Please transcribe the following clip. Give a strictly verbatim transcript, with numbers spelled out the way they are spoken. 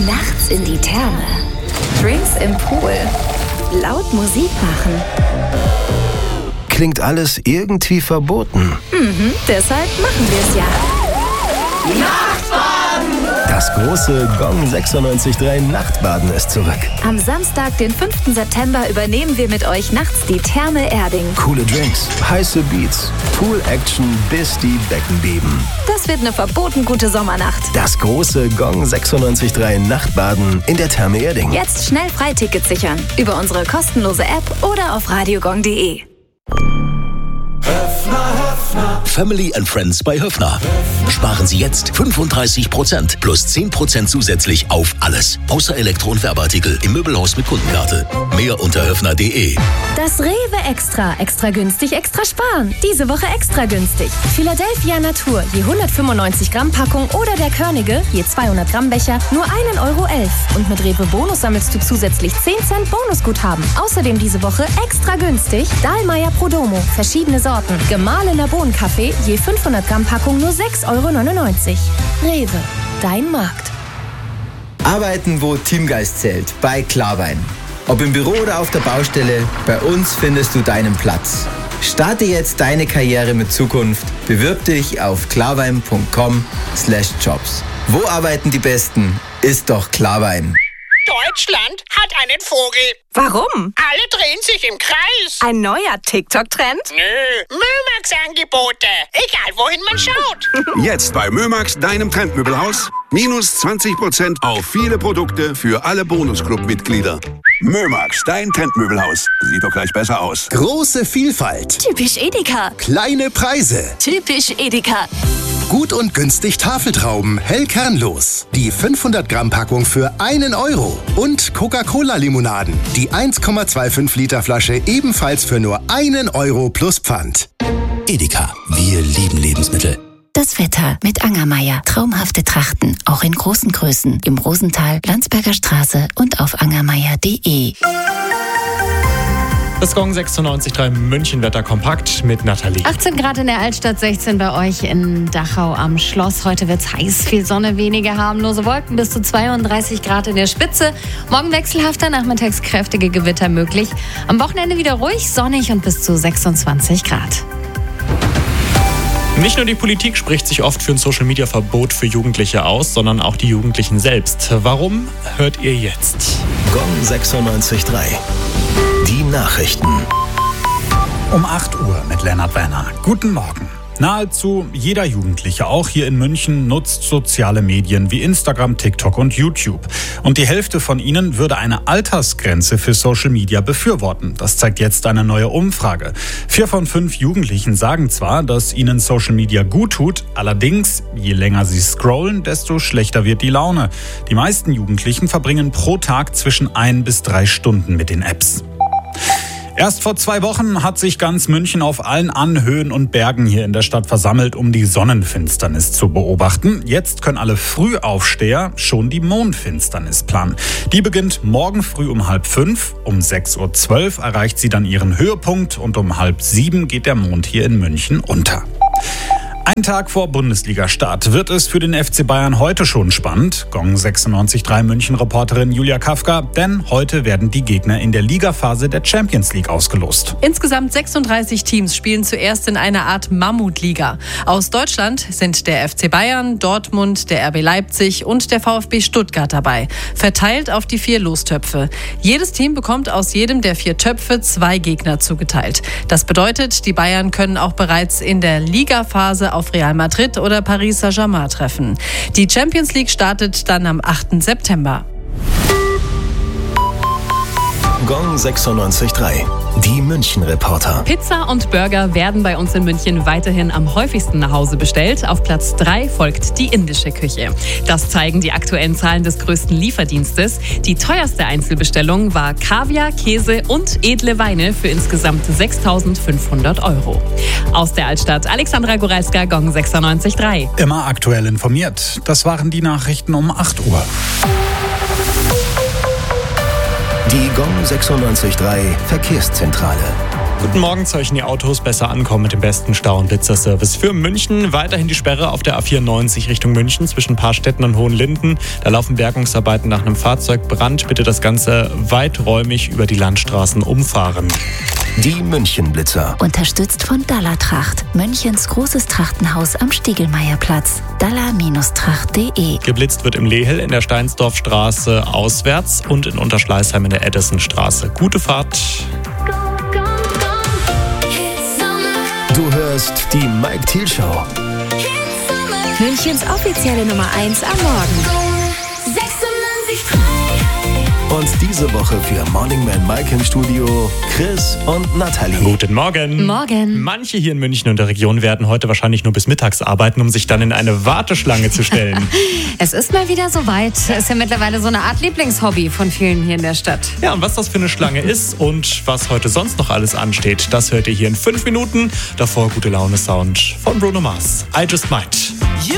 Nachts in die Therme. Drinks im Pool. Laut Musik machen. Klingt alles irgendwie verboten. Mhm, deshalb machen wir es ja. Nachtbaden! Das große Gong sechsundneunzig Komma drei Nachtbaden ist zurück. Am Samstag, den fünften September, übernehmen wir mit euch nachts die Therme Erding. Coole Drinks, heiße Beats, Pool-Action, bis die Becken beben. Das wird eine verboten gute Sommernacht. Das große Gong sechsundneunzig Komma drei Nachtbaden in der Therme Erding. Jetzt schnell Freitickets sichern. Über unsere kostenlose App oder auf radiogong punkt de. Höffner, Höffner. Family and Friends bei Höffner. Sparen Sie jetzt fünfunddreißig Prozent plus zehn Prozent zusätzlich auf alles. Außer Elektro- und Werbeartikel im Möbelhaus mit Kundenkarte. Mehr unter höffner punkt de. Das Rewe Extra. Extra günstig, extra sparen. Diese Woche extra günstig. Philadelphia Natur, je hundertfünfundneunzig Gramm Packung oder der Körnige, je zweihundert Gramm Becher, nur ein Euro elf. Und mit Rewe Bonus sammelst du zusätzlich zehn Cent Bonusguthaben. Außerdem diese Woche extra günstig Dahlmeier Prodomo. Verschiedene Sorten. Gemahlener Bohnenkaffee, je fünfhundert Gramm Packung nur sechs Euro neunundneunzig. Rewe, dein Markt. Arbeiten, wo Teamgeist zählt, bei Klarwein. Ob im Büro oder auf der Baustelle, bei uns findest du deinen Platz. Starte jetzt deine Karriere mit Zukunft. Bewirb dich auf klarwein punkt com slash jobs. Wo arbeiten die Besten? Ist doch Klarwein. Deutschland hat einen Vogel. Warum? Alle drehen sich im Kreis. Ein neuer TikTok-Trend? Nö, Mömax-Angebote. Egal, wohin man schaut. Jetzt bei Mömax, deinem Trendmöbelhaus. Minus zwanzig Prozent auf viele Produkte für alle Bonusclub-Mitglieder. Mömax, dein Trendmöbelhaus. Sieht doch gleich besser aus. Große Vielfalt. Typisch Edeka. Kleine Preise. Typisch Edeka. Gut und günstig Tafeltrauben, hell kernlos. Die fünfhundert Gramm Packung für einen Euro. Und Coca-Cola-Limonaden. Die eins Komma fünfundzwanzig Liter Flasche ebenfalls für nur einen Euro plus Pfand. Edeka, wir lieben Lebensmittel. Das Wetter mit Angermeier. Traumhafte Trachten, auch in großen Größen. Im Rosental, Landsberger Straße und auf angermeier punkt de. Das Gong sechsundneunzig Komma drei Münchenwetter kompakt mit Nathalie. achtzehn Grad in der Altstadt, sechzehn bei euch in Dachau am Schloss. Heute wird's heiß, viel Sonne, wenige harmlose Wolken, bis zu zweiunddreißig Grad in der Spitze. Morgen wechselhafter, nachmittags kräftige Gewitter möglich. Am Wochenende wieder ruhig, sonnig und bis zu sechsundzwanzig Grad. Nicht nur die Politik spricht sich oft für ein Social-Media-Verbot für Jugendliche aus, sondern auch die Jugendlichen selbst. Warum, hört ihr jetzt. Gong sechsundneunzig Komma drei. Die Nachrichten. Um acht Uhr mit Lennart Werner. Guten Morgen. Nahezu jeder Jugendliche, auch hier in München, nutzt soziale Medien wie Instagram, TikTok und YouTube. Und die Hälfte von ihnen würde eine Altersgrenze für Social Media befürworten. Das zeigt jetzt eine neue Umfrage. Vier von fünf Jugendlichen sagen zwar, dass ihnen Social Media gut tut, allerdings, je länger sie scrollen, desto schlechter wird die Laune. Die meisten Jugendlichen verbringen pro Tag zwischen ein bis drei Stunden mit den Apps. Erst vor zwei Wochen hat sich ganz München auf allen Anhöhen und Bergen hier in der Stadt versammelt, um die Sonnenfinsternis zu beobachten. Jetzt können alle Frühaufsteher schon die Mondfinsternis planen. Die beginnt morgen früh um halb fünf. Um sechs Uhr zwölf erreicht sie dann ihren Höhepunkt und um halb sieben geht der Mond hier in München unter. Ein Tag vor Bundesliga-Start wird es für den F C Bayern heute schon spannend. Gong sechsundneunzig Komma drei München-Reporterin Julia Kafka, denn heute werden die Gegner in der Ligaphase der Champions League ausgelost. Insgesamt sechsunddreißig Teams spielen zuerst in einer Art Mammutliga. Aus Deutschland sind der F C Bayern, Dortmund, der R B Leipzig und der VfB Stuttgart dabei, verteilt auf die vier Lostöpfe. Jedes Team bekommt aus jedem der vier Töpfe zwei Gegner zugeteilt. Das bedeutet, die Bayern können auch bereits in der Ligaphase auf Real Madrid oder Paris Saint-Germain treffen. Die Champions League startet dann am achten September. Gong sechsundneunzig Komma drei. Die München-Reporter. Pizza und Burger werden bei uns in München weiterhin am häufigsten nach Hause bestellt. Auf Platz drei folgt die indische Küche. Das zeigen die aktuellen Zahlen des größten Lieferdienstes. Die teuerste Einzelbestellung war Kaviar, Käse und edle Weine für insgesamt sechstausendfünfhundert Euro. Aus der Altstadt Alexandra Goralska, Gong sechsundneunzig Komma drei. Immer aktuell informiert. Das waren die Nachrichten um acht Uhr. Die Gong sechsundneunzig Komma drei Verkehrszentrale. Guten Morgen, zeichnen die Autos besser ankommen mit dem besten Stau- und Blitzerservice für München. Weiterhin die Sperre auf der A vierundneunzig Richtung München zwischen Paarstetten und Hohenlinden. Da laufen Bergungsarbeiten nach einem Fahrzeugbrand. Bitte das Ganze weiträumig über die Landstraßen umfahren. Die München-Blitzer. Unterstützt von Dallatracht, Münchens großes Trachtenhaus am Stiegelmeierplatz. dalla-tracht punkt de. Geblitzt wird im Lehel in der Steinsdorfstraße auswärts und in Unterschleißheim in der Edisonstraße. Gute Fahrt. Du hörst die Mike Thiel Show. Münchens offizielle Nummer eins am Morgen. Und diese Woche für Morning Man Mike im Studio Chris und Nathalie. Guten Morgen. Morgen. Manche hier in München und der Region werden heute wahrscheinlich nur bis mittags arbeiten, um sich dann in eine Warteschlange zu stellen. Es ist mal wieder soweit. Ist ja mittlerweile so eine Art Lieblingshobby von vielen hier in der Stadt. Ja, und was das für eine Schlange ist und was heute sonst noch alles ansteht, das hört ihr hier in fünf Minuten. Davor gute Laune Sound von Bruno Mars. I Just Might.